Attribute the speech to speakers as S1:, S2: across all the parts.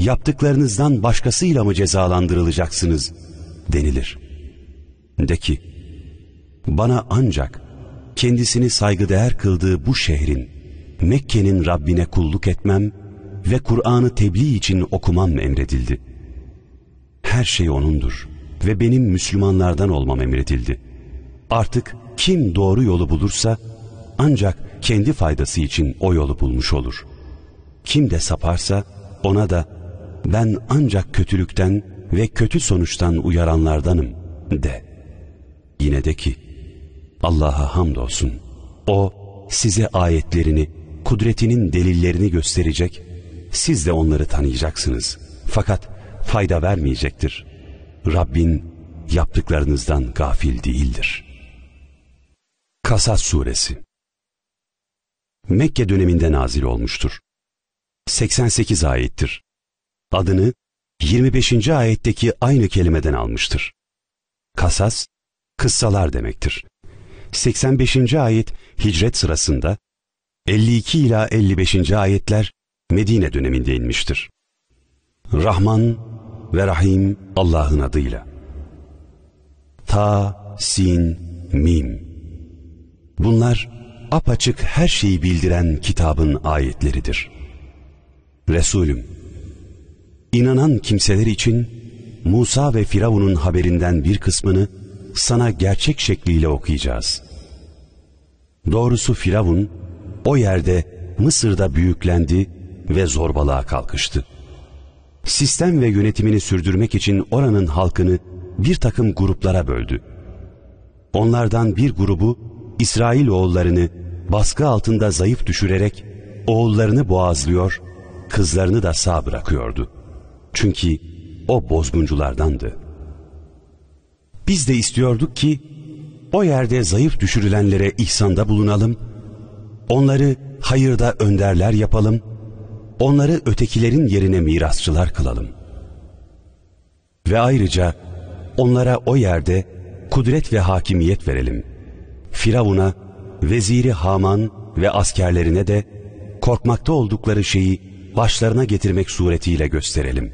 S1: yaptıklarınızdan başkasıyla mı cezalandırılacaksınız denilir. De ki, bana ancak kendisini saygıdeğer kıldığı bu şehrin, Mekke'nin Rabbine kulluk etmem ve Kur'an'ı tebliğ için okumam emredildi. Her şey O'nundur ve benim Müslümanlardan olmam emredildi. Artık kim doğru yolu bulursa ancak kendi faydası için o yolu bulmuş olur. Kim de saparsa ona da ben ancak kötülükten ve kötü sonuçtan uyaranlardanım de. Yine de ki Allah'a hamdolsun. O size ayetlerini, kudretinin delillerini gösterecek, siz de onları tanıyacaksınız. Fakat fayda vermeyecektir. Rabbin yaptıklarınızdan gafil değildir. Kasas Suresi Mekke döneminde nazil olmuştur. 88 ayettir. Adını 25. ayetteki aynı kelimeden almıştır. Kasas, kıssalar demektir. 85. ayet hicret sırasında, 52 ila 55. ayetler Medine döneminde inmiştir. Rahman ve Rahim Allah'ın adıyla. Ta, Sin, Mim. Bunlar apaçık her şeyi bildiren kitabın ayetleridir. Resulüm, inanan kimseler için Musa ve Firavun'un haberinden bir kısmını sana gerçek şekliyle okuyacağız. Doğrusu Firavun o yerde Mısır'da büyüklendi ve zorbalığa kalkıştı. Sistem ve yönetimini sürdürmek için oranın halkını bir takım gruplara böldü. Onlardan bir grubu İsrail oğullarını baskı altında zayıf düşürerek oğullarını boğazlıyor, kızlarını da sağ bırakıyordu. Çünkü o bozgunculardandı. Biz de istiyorduk ki o yerde zayıf düşürülenlere ihsanda bulunalım, onları hayırda önderler yapalım, onları ötekilerin yerine mirasçılar kılalım. Ve ayrıca onlara o yerde kudret ve hakimiyet verelim. Firavun'a, veziri Haman ve askerlerine de korkmakta oldukları şeyi başlarına getirmek suretiyle gösterelim.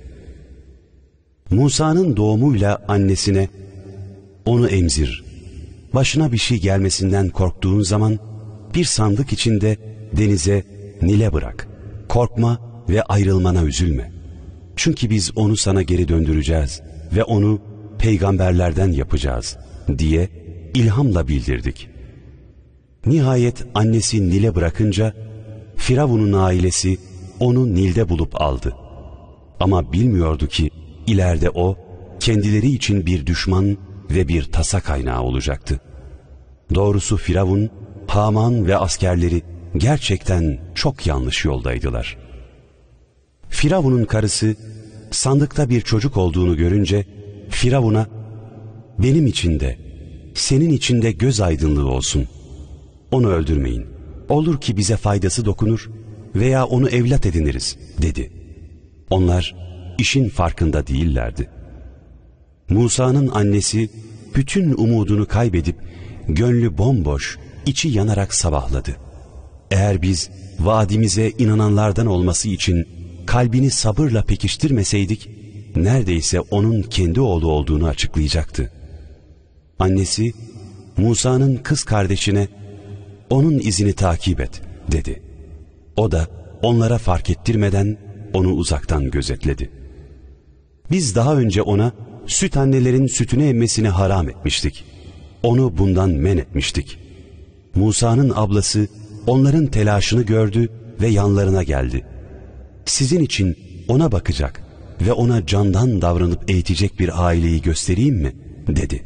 S1: Musa'nın doğumuyla annesine, onu emzir, başına bir şey gelmesinden korktuğun zaman bir sandık içinde denize, Nil'e bırak. Korkma ve ayrılmana üzülme. Çünkü biz onu sana geri döndüreceğiz ve onu peygamberlerden yapacağız diye ilhamla bildirdik. Nihayet annesi Nil'e bırakınca Firavun'un ailesi onu Nil'de bulup aldı. Ama bilmiyordu ki ileride o kendileri için bir düşman ve bir tasa kaynağı olacaktı. Doğrusu Firavun, Haman ve askerleri gerçekten çok yanlış yoldaydılar. Firavun'un karısı sandıkta bir çocuk olduğunu görünce Firavun'a, benim için de senin için de göz aydınlığı olsun, onu öldürmeyin, olur ki bize faydası dokunur veya onu evlat ediniriz dedi. Onlar işin farkında değillerdi. Musa'nın annesi bütün umudunu kaybedip gönlü bomboş, içi yanarak sabahladı. Eğer biz vaadimize inananlardan olması için kalbini sabırla pekiştirmeseydik, neredeyse onun kendi oğlu olduğunu açıklayacaktı. Annesi Musa'nın kız kardeşine, onun izini takip et dedi. O da onlara fark ettirmeden onu uzaktan gözetledi. Biz daha önce ona süt annelerin sütünü emmesini haram etmiştik. Onu bundan men etmiştik. Musa'nın ablası onların telaşını gördü ve yanlarına geldi. Sizin için ona bakacak ve ona candan davranıp eğitecek bir aileyi göstereyim mi? dedi.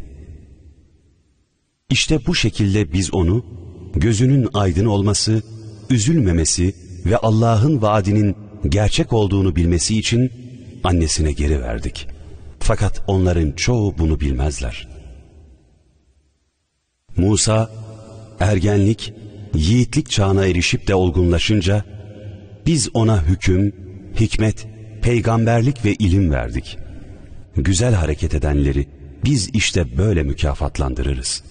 S1: İşte bu şekilde biz onu gözünün aydın olması, üzülmemesi ve Allah'ın vaadinin gerçek olduğunu bilmesi için annesine geri verdik. Fakat onların çoğu bunu bilmezler. Musa, ergenlik, yiğitlik çağına erişip de olgunlaşınca, biz ona hüküm, hikmet, peygamberlik ve ilim verdik. Güzel hareket edenleri biz işte böyle mükafatlandırırız.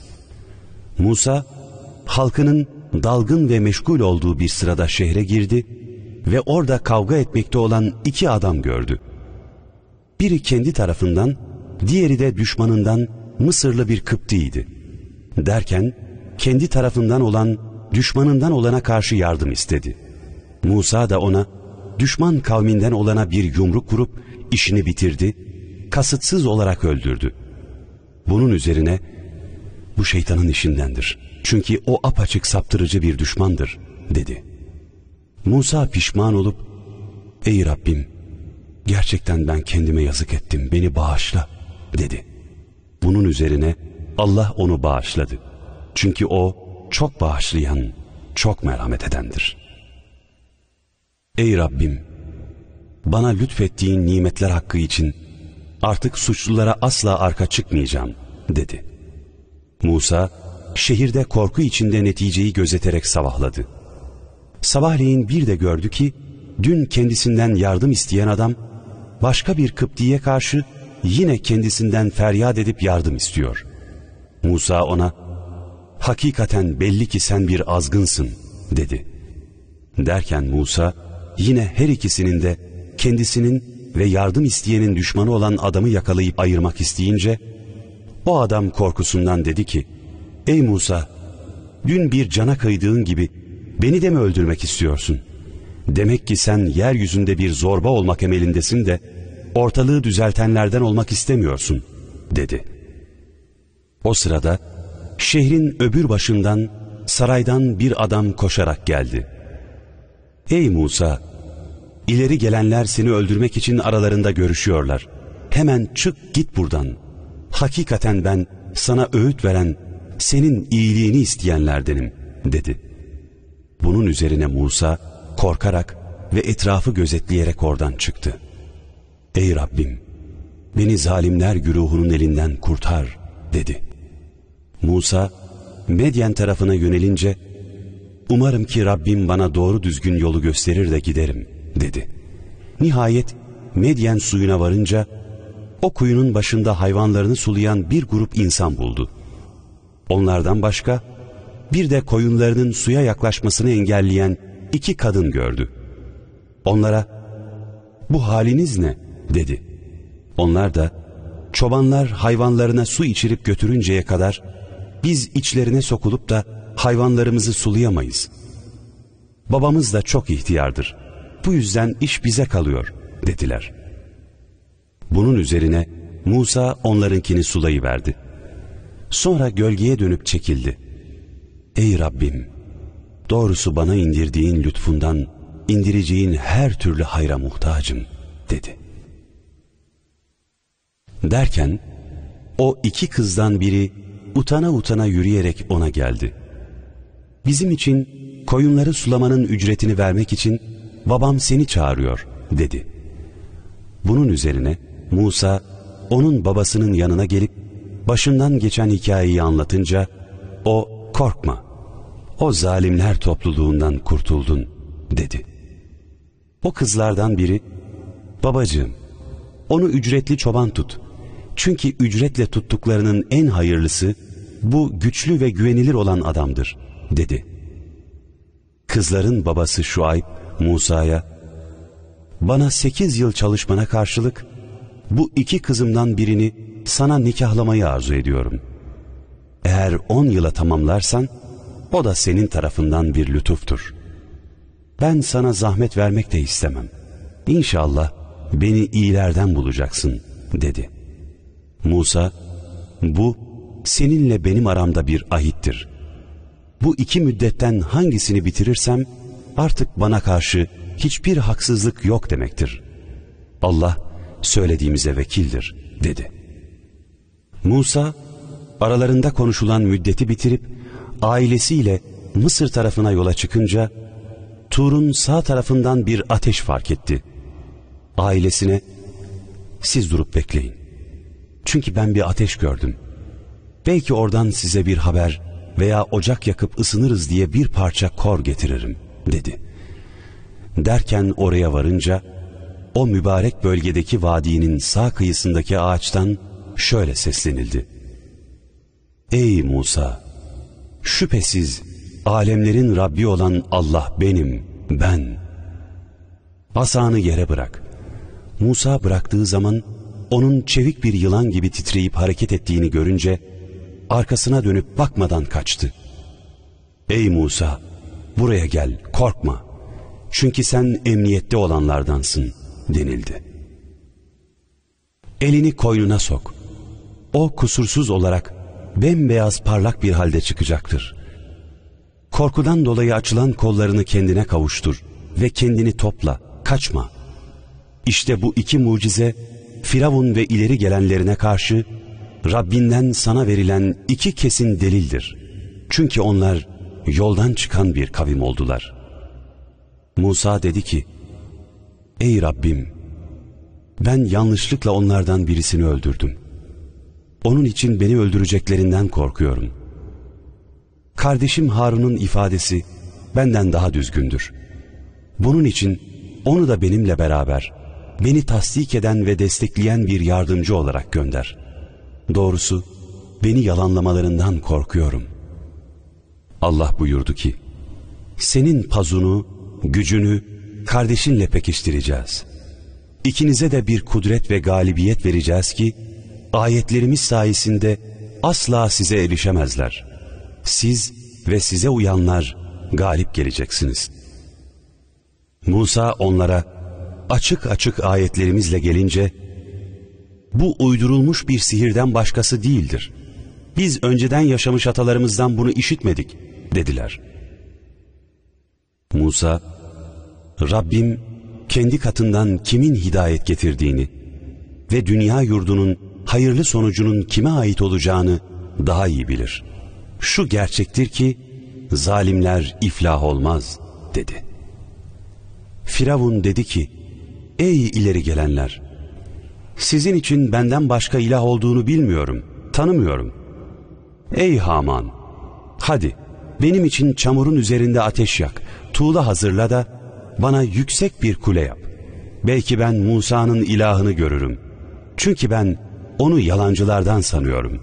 S1: Musa, halkının dalgın ve meşgul olduğu bir sırada şehre girdi ve orada kavga etmekte olan iki adam gördü. Biri kendi tarafından, diğeri de düşmanından Mısırlı bir Kıptiydi. Derken kendi tarafından olan düşmanından olana karşı yardım istedi. Musa da ona düşman kavminden olana bir yumruk vurup işini bitirdi, kasıtsız olarak öldürdü. Bunun üzerine bu şeytanın işindendir. Çünkü o apaçık saptırıcı bir düşmandır dedi. Musa pişman olup ey Rabbim, gerçekten ben kendime yazık ettim, beni bağışla dedi. Bunun üzerine Allah onu bağışladı. Çünkü o çok bağışlayan, çok merhamet edendir. Ey Rabbim, bana lütfettiğin nimetler hakkı için artık suçlulara asla arka çıkmayacağım dedi. Musa şehirde korku içinde neticeyi gözeterek sabahladı. Sabahleyin bir de gördü ki dün kendisinden yardım isteyen adam başka bir Kıptiye karşı yine kendisinden feryat edip yardım istiyor. Musa ona hakikaten belli ki sen bir azgınsın dedi. Derken Musa yine her ikisinin de kendisinin ve yardım isteyenin düşmanı olan adamı yakalayıp ayırmak isteyince o adam korkusundan dedi ki ey Musa, dün bir cana kıydığın gibi beni de mi öldürmek istiyorsun? Demek ki sen yeryüzünde bir zorba olmak emelindesin de ortalığı düzeltenlerden olmak istemiyorsun dedi. O sırada şehrin öbür başından saraydan bir adam koşarak geldi. Ey Musa, ileri gelenler seni öldürmek için aralarında görüşüyorlar. Hemen çık git buradan. Hakikaten ben sana öğüt veren, senin iyiliğini isteyenlerdenim dedi. Bunun üzerine Musa korkarak ve etrafı gözetleyerek oradan çıktı. Ey Rabbim, beni zalimler güruhunun elinden kurtar dedi. Musa Medyen tarafına yönelince umarım ki Rabbim bana doğru düzgün yolu gösterir de giderim dedi. Nihayet Medyen suyuna varınca o kuyunun başında hayvanlarını sulayan bir grup insan buldu. Onlardan başka bir de koyunlarının suya yaklaşmasını engelleyen iki kadın gördü. Onlara bu haliniz ne dedi. Onlar da çobanlar hayvanlarına su içirip götürünceye kadar biz içlerine sokulup da hayvanlarımızı sulayamayız. Babamız da çok ihtiyardır. Bu yüzden iş bize kalıyor dediler. Bunun üzerine Musa onlarınkini sulayıverdi. Sonra gölgeye dönüp çekildi. Ey Rabbim, doğrusu bana indirdiğin lütfundan indireceğin her türlü hayra muhtacım dedi. Derken o iki kızdan biri utana utana yürüyerek ona geldi. Bizim için koyunları sulamanın ücretini vermek için babam seni çağırıyor dedi. Bunun üzerine Musa onun babasının yanına gelip başından geçen hikayeyi anlatınca o korkma, o zalimler topluluğundan kurtuldun dedi. O kızlardan biri babacığım onu ücretli çoban tut. Çünkü ücretle tuttuklarının en hayırlısı bu güçlü ve güvenilir olan adamdır dedi. Kızların babası Şuayb Musa'ya bana 8 yıl çalışmana karşılık bu iki kızımdan birini sana nikahlamayı arzu ediyorum. Eğer 10 yıla tamamlarsan o da senin tarafından bir lütuftur. Ben sana zahmet vermek de istemem. İnşallah beni iyilerden bulacaksın dedi. Musa, bu seninle benim aramda bir ahittir. Bu iki müddetten hangisini bitirirsem artık bana karşı hiçbir haksızlık yok demektir. Allah söylediğimize vekildir dedi. Musa aralarında konuşulan müddeti bitirip ailesiyle Mısır tarafına yola çıkınca Tur'un sağ tarafından bir ateş fark etti. Ailesine siz durup bekleyin. Çünkü ben bir ateş gördüm. Belki oradan size bir haber veya ocak yakıp ısınırız diye bir parça kor getiririm dedi. Derken oraya varınca o mübarek bölgedeki vadinin sağ kıyısındaki ağaçtan şöyle seslenildi. Ey Musa! Şüphesiz alemlerin Rabbi olan Allah benim, ben. Asanı yere bırak. Musa bıraktığı zaman onun çevik bir yılan gibi titreyip hareket ettiğini görünce arkasına dönüp bakmadan kaçtı. Ey Musa, buraya gel, korkma. Çünkü sen emniyette olanlardansın denildi. Elini koynuna sok. O kusursuz olarak bembeyaz parlak bir halde çıkacaktır. Korkudan dolayı açılan kollarını kendine kavuştur ve kendini topla, kaçma. İşte bu iki mucize Firavun ve ileri gelenlerine karşı Rabbinden sana verilen iki kesin delildir. Çünkü onlar yoldan çıkan bir kavim oldular. Musa dedi ki, ey Rabbim, ben yanlışlıkla onlardan birisini öldürdüm. Onun için beni öldüreceklerinden korkuyorum. Kardeşim Harun'un ifadesi benden daha düzgündür. Bunun için onu da benimle beraber, beni tasdik eden ve destekleyen bir yardımcı olarak gönder. Doğrusu beni yalanlamalarından korkuyorum. Allah buyurdu ki, senin pazunu, gücünü kardeşinle pekiştireceğiz. İkinize de bir kudret ve galibiyet vereceğiz ki, ayetlerimiz sayesinde asla size erişemezler. Siz ve size uyanlar galip geleceksiniz. Musa onlara açık açık ayetlerimizle gelince, bu uydurulmuş bir sihirden başkası değildir. Biz önceden yaşamış atalarımızdan bunu işitmedik dediler. Musa, Rabbim kendi katından kimin hidayet getirdiğini ve dünya yurdunun hayırlı sonucunun kime ait olacağını daha iyi bilir. Şu gerçektir ki zalimler iflah olmaz dedi. Firavun dedi ki, ey ileri gelenler, sizin için benden başka ilah olduğunu bilmiyorum, tanımıyorum. Ey Haman, hadi benim için çamurun üzerinde ateş yak, tuğla hazırla da bana yüksek bir kule yap. Belki ben Musa'nın ilahını görürüm. Çünkü ben onu yalancılardan sanıyorum.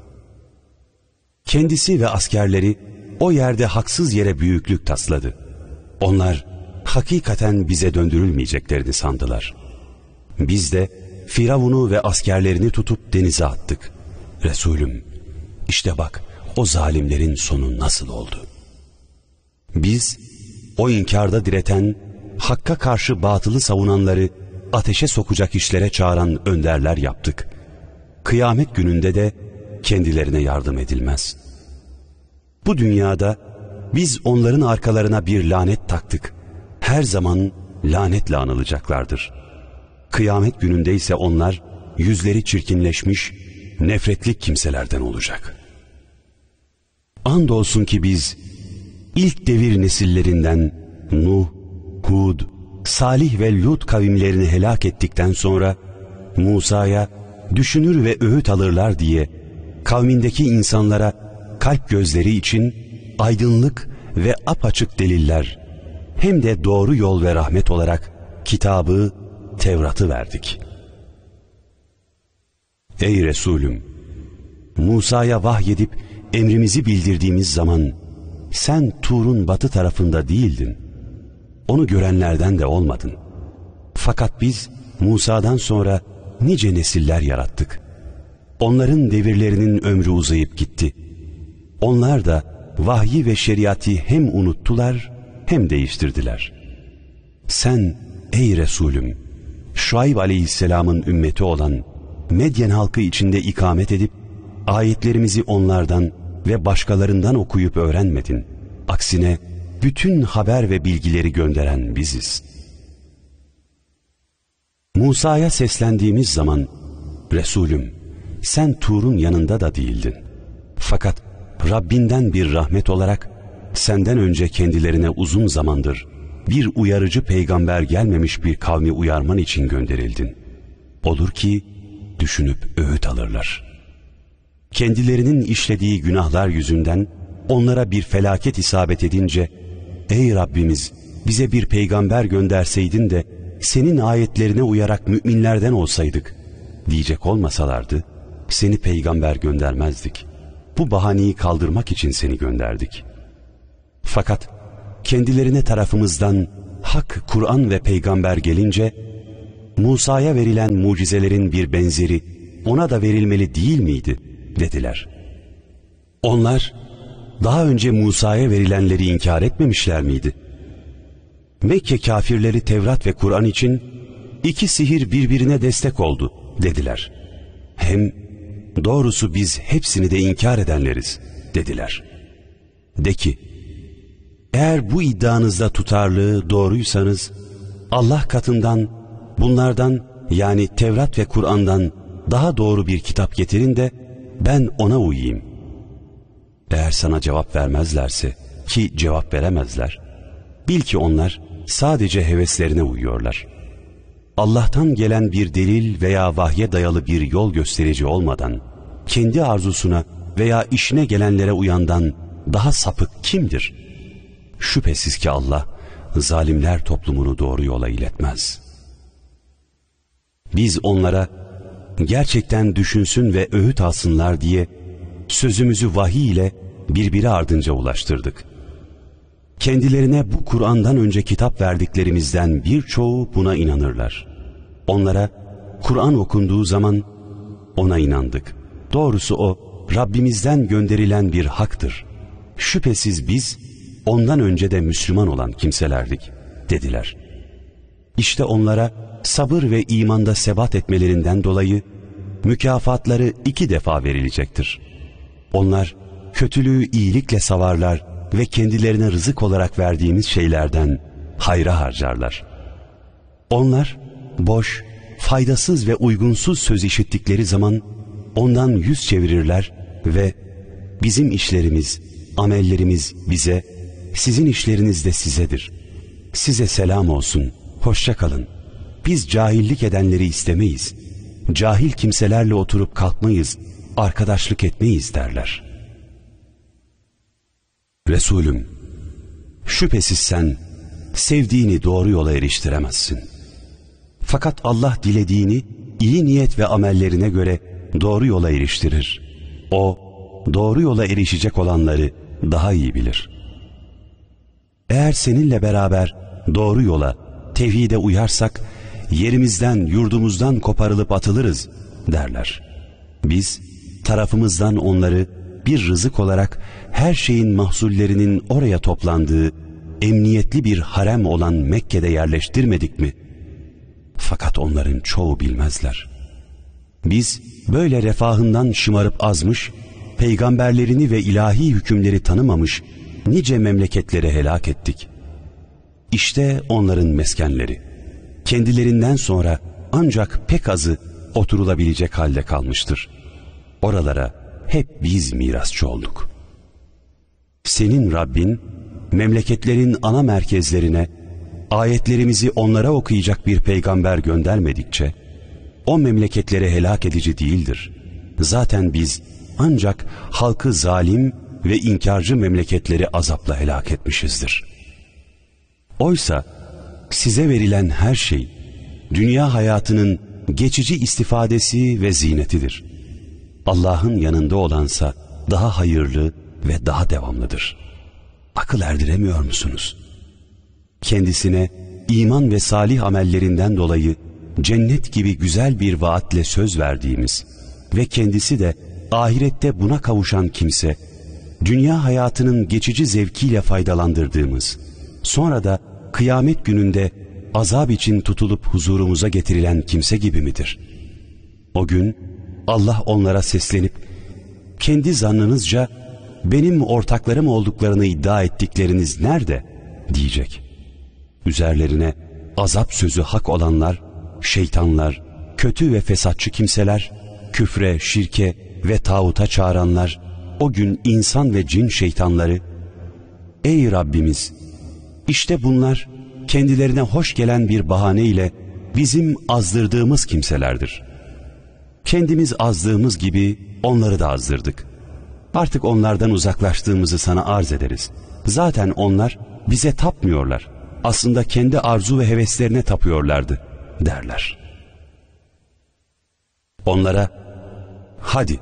S1: Kendisi ve askerleri o yerde haksız yere büyüklük tasladı. Onlar hakikaten bize döndürülmeyeceklerini sandılar. Biz de Firavun'u ve askerlerini tutup denize attık. Resulüm, işte bak o zalimlerin sonu nasıl oldu. Biz o inkarda direten, hakka karşı batılı savunanları ateşe sokacak işlere çağıran önderler yaptık. Kıyamet gününde de kendilerine yardım edilmez. Bu dünyada biz onların arkalarına bir lanet taktık. Her zaman lanetle anılacaklardır. Kıyamet gününde ise onlar yüzleri çirkinleşmiş, nefretli kimselerden olacak. Andolsun ki biz ilk devir nesillerinden Nuh, Hud, Salih ve Lut kavimlerini helak ettikten sonra Musa'ya düşünür ve öğüt alırlar diye kavmindeki insanlara kalp gözleri için aydınlık ve apaçık deliller hem de doğru yol ve rahmet olarak kitabı, Tevrat'ı verdik. Ey Resulüm! Musa'ya vahyedip emrimizi bildirdiğimiz zaman sen Tur'un batı tarafında değildin. Onu görenlerden de olmadın. Fakat biz Musa'dan sonra nice nesiller yarattık. Onların devirlerinin ömrü uzayıp gitti. Onlar da vahyi ve şeriatı hem unuttular hem değiştirdiler. Sen ey Resulüm, Şuayb aleyhisselamın ümmeti olan Medyen halkı içinde ikamet edip ayetlerimizi onlardan ve başkalarından okuyup öğrenmedin. Aksine bütün haber ve bilgileri gönderen biziz. Musa'ya seslendiğimiz zaman, Resulüm, sen Tur'un yanında da değildin. Fakat Rabbinden bir rahmet olarak senden önce kendilerine uzun zamandır bir uyarıcı peygamber gelmemiş bir kavmi uyarman için gönderildin. Olur ki düşünüp öğüt alırlar. Kendilerinin işlediği günahlar yüzünden onlara bir felaket isabet edince, ey Rabbimiz bize bir peygamber gönderseydin de senin ayetlerine uyarak müminlerden olsaydık diyecek olmasalardı seni peygamber göndermezdik. Bu bahaneyi kaldırmak için seni gönderdik. Fakat kendilerine tarafımızdan Hak, Kur'an ve peygamber gelince, Musa'ya verilen mucizelerin bir benzeri ona da verilmeli değil miydi dediler. Onlar daha önce Musa'ya verilenleri inkar etmemişler miydi? Mekke kafirleri Tevrat ve Kur'an için iki sihir birbirine destek oldu dediler. Hem doğrusu biz hepsini de inkar edenleriz dediler. De ki, eğer bu iddianızda tutarlı doğruysanız Allah katından bunlardan, yani Tevrat ve Kur'an'dan daha doğru bir kitap getirin de ben ona uyayım. Eğer sana cevap vermezlerse, ki cevap veremezler, bil ki onlar sadece heveslerine uyuyorlar. Allah'tan gelen bir delil veya vahye dayalı bir yol gösterici olmadan, kendi arzusuna veya işine gelenlere uyandan daha sapık kimdir? Şüphesiz ki Allah, zalimler toplumunu doğru yola iletmez. Biz onlara gerçekten düşünsün ve öğüt alsınlar diye sözümüzü vahiy ile birbiri ardınca ulaştırdık. Kendilerine bu Kur'an'dan önce kitap verdiklerimizden birçoğu buna inanırlar. Onlara Kur'an okunduğu zaman ona inandık. Doğrusu o Rabbimizden gönderilen bir haktır. Şüphesiz biz ondan önce de Müslüman olan kimselerdik dediler. İşte onlara sabır ve imanda sebat etmelerinden dolayı mükafatları 2 defa verilecektir. Onlar kötülüğü iyilikle savarlar ve kendilerine rızık olarak verdiğimiz şeylerden hayra harcarlar. Onlar boş, faydasız ve uygunsuz söz işittikleri zaman ondan yüz çevirirler ve bizim işlerimiz, amellerimiz bize, sizin işleriniz de sizedir. Size selam olsun, hoşça kalın. Biz cahillik edenleri istemeyiz. Cahil kimselerle oturup kalkmayız, arkadaşlık etmeyiz derler. Resulüm, şüphesiz sen sevdiğini doğru yola eriştiremezsin. Fakat Allah dilediğini iyi niyet ve amellerine göre doğru yola eriştirir. O, doğru yola erişecek olanları daha iyi bilir. Eğer seninle beraber doğru yola, tevhide uyarsak, yerimizden, yurdumuzdan koparılıp atılırız derler. Biz tarafımızdan onları bir rızık olarak her şeyin mahsullerinin oraya toplandığı emniyetli bir harem olan Mekke'de yerleştirmedik mi? Fakat onların çoğu bilmezler. Biz böyle refahından şımarıp azmış, peygamberlerini ve ilahi hükümleri tanımamış nice memleketleri helak ettik. İşte onların meskenleri. Kendilerinden sonra ancak pek azı oturulabilecek halde kalmıştır. Oralara hep biz mirasçı olduk. Senin Rabbin, memleketlerin ana merkezlerine ayetlerimizi onlara okuyacak bir peygamber göndermedikçe, o memleketlere helak edici değildir. Zaten biz ancak halkı zalim ve inkarcı memleketleri azapla helak etmişizdir. Oysa size verilen her şey, dünya hayatının geçici istifadesi ve zinetidir. Allah'ın yanında olansa daha hayırlı ve daha devamlıdır. Akıl erdiremiyor musunuz? Kendisine iman ve salih amellerinden dolayı cennet gibi güzel bir vaatle söz verdiğimiz ve kendisi de ahirette buna kavuşan kimse, dünya hayatının geçici zevkiyle faydalandırdığımız, sonra da kıyamet gününde azap için tutulup huzurumuza getirilen kimse gibi midir? O gün Allah onlara seslenip, kendi zannınızca benim ortaklarım olduklarını iddia ettikleriniz nerede? Diyecek. Üzerlerine azap sözü hak olanlar, şeytanlar, kötü ve fesatçı kimseler, küfre, şirke ve tağuta çağıranlar, o gün insan ve cin şeytanları, ey Rabbimiz, işte bunlar kendilerine hoş gelen bir bahane ile bizim azdırdığımız kimselerdir. Kendimiz azdığımız gibi onları da azdırdık. Artık onlardan uzaklaştığımızı sana arz ederiz. Zaten onlar bize tapmıyorlar. Aslında kendi arzu ve heveslerine tapıyorlardı derler. Onlara, hadi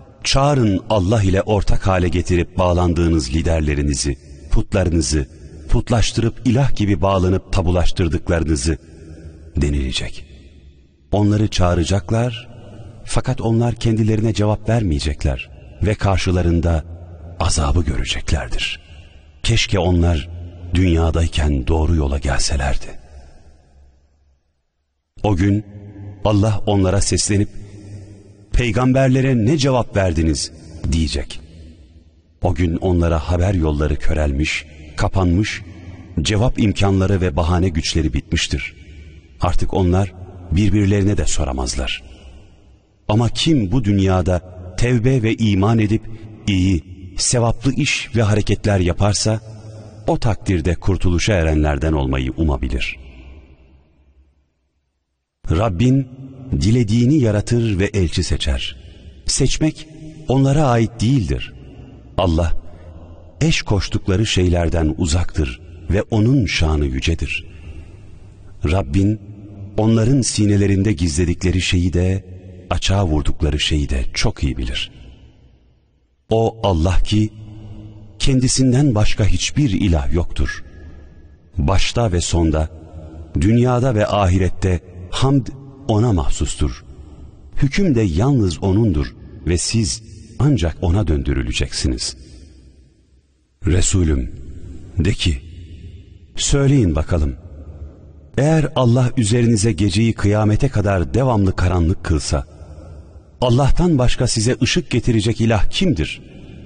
S1: çağırın Allah ile ortak hale getirip bağlandığınız liderlerinizi, putlarınızı, putlaştırıp ilah gibi bağlanıp tabulaştırdıklarınızı denilecek. Onları çağıracaklar fakat onlar kendilerine cevap vermeyecekler ve karşılarında azabı göreceklerdir. Keşke onlar dünyadayken doğru yola gelselerdi. O gün Allah onlara seslenip peygamberlere ne cevap verdiniz diyecek. O gün onlara haber yolları körelmiş, kapanmış, cevap imkanları ve bahane güçleri bitmiştir. Artık onlar birbirlerine de soramazlar. Ama kim bu dünyada tevbe ve iman edip iyi, sevaplı iş ve hareketler yaparsa, o takdirde kurtuluşa erenlerden olmayı umabilir. Rabbin dilediğini yaratır ve elçi seçer. Seçmek onlara ait değildir. Allah, eş koştukları şeylerden uzaktır ve onun şanı yücedir. Rabbin, onların sinelerinde gizledikleri şeyi de, açığa vurdukları şeyi de çok iyi bilir. O Allah ki, kendisinden başka hiçbir ilah yoktur. Başta ve sonda, dünyada ve ahirette hamd ona mahsustur. Hüküm de yalnız O'nundur ve siz ancak O'na döndürüleceksiniz. Resulüm, de ki, söyleyin bakalım, eğer Allah üzerinize geceyi kıyamete kadar devamlı karanlık kılsa, Allah'tan başka size ışık getirecek ilah kimdir?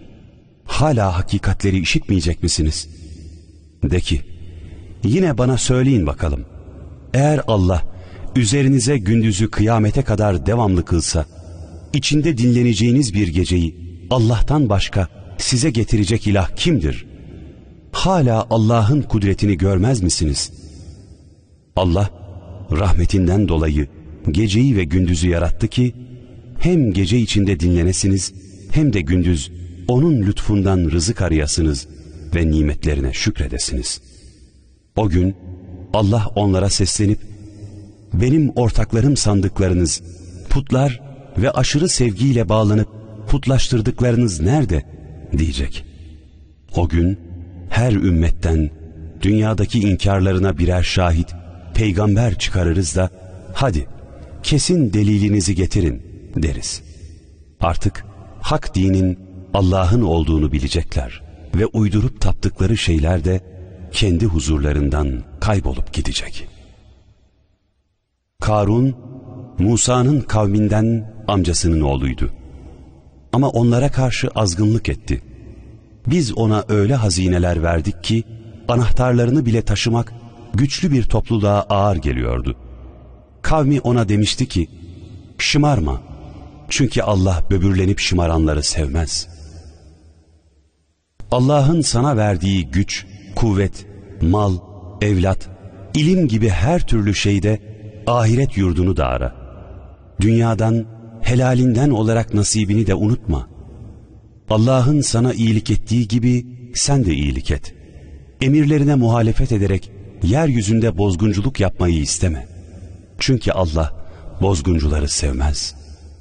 S1: Hala hakikatleri işitmeyecek misiniz? De ki, yine bana söyleyin bakalım, eğer Allah üzerinize gündüzü kıyamete kadar devamlı kılsa, içinde dinleneceğiniz bir geceyi Allah'tan başka size getirecek ilah kimdir? Hala Allah'ın kudretini görmez misiniz? Allah rahmetinden dolayı geceyi ve gündüzü yarattı ki hem gece içinde dinlenesiniz hem de gündüz onun lütfundan rızık arayasınız ve nimetlerine şükredesiniz. O gün Allah onlara seslenip benim ortaklarım sandıklarınız, putlar ve aşırı sevgiyle bağlanıp putlaştırdıklarınız nerede diyecek. O gün her ümmetten dünyadaki inkarlarına birer şahit, peygamber çıkarırız da hadi kesin delilinizi getirin deriz. Artık hak dinin Allah'ın olduğunu bilecekler ve uydurup taptıkları şeyler de kendi huzurlarından kaybolup gidecek. Karun, Musa'nın kavminden amcasının oğluydu. Ama onlara karşı azgınlık etti. Biz ona öyle hazineler verdik ki anahtarlarını bile taşımak güçlü bir topluluğa ağır geliyordu. Kavmi ona demişti ki, şımarma, çünkü Allah böbürlenip şımaranları sevmez. Allah'ın sana verdiği güç, kuvvet, mal, evlat, ilim gibi her türlü şeyde ahiret yurdunu da ara. Dünyadan, helalinden olarak nasibini de unutma. Allah'ın sana iyilik ettiği gibi sen de iyilik et. Emirlerine muhalefet ederek yeryüzünde bozgunculuk yapmayı isteme. Çünkü Allah bozguncuları sevmez.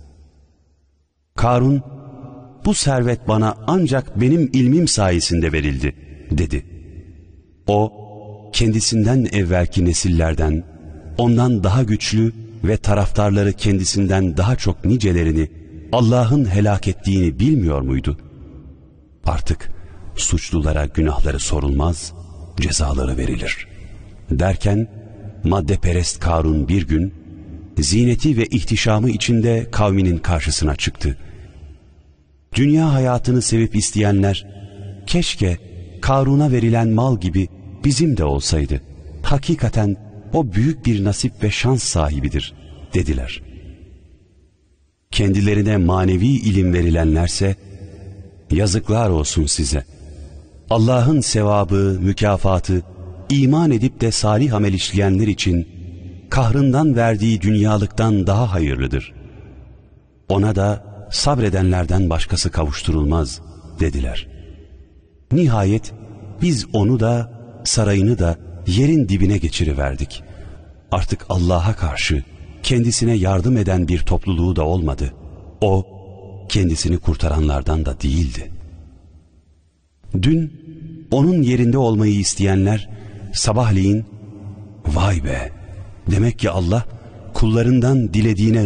S1: Karun, bu servet bana ancak benim ilmim sayesinde verildi dedi. O, kendisinden evvelki nesillerden, ondan daha güçlü ve taraftarları kendisinden daha çok nicelerini Allah'ın helak ettiğini bilmiyor muydu? Artık suçlulara günahları sorulmaz, cezaları verilir. Derken maddeperest Karun bir gün zineti ve ihtişamı içinde kavminin karşısına çıktı. Dünya hayatını sevip isteyenler, keşke Karun'a verilen mal gibi bizim de olsaydı. Hakikaten o büyük bir nasip ve şans sahibidir dediler. Kendilerine manevi ilim verilenlerse, yazıklar olsun size. Allah'ın sevabı, mükafatı, iman edip de salih amel işleyenler için kahrından verdiği dünyalıktan daha hayırlıdır. Ona da sabredenlerden başkası kavuşturulmaz dediler. Nihayet biz onu da sarayını da yerin dibine geçiriverdik. Artık Allah'a karşı kendisine yardım eden bir topluluğu da olmadı. O kendisini kurtaranlardan da değildi. Dün onun yerinde olmayı isteyenler sabahleyin "Vay be! Demek ki Allah kullarından dilediğine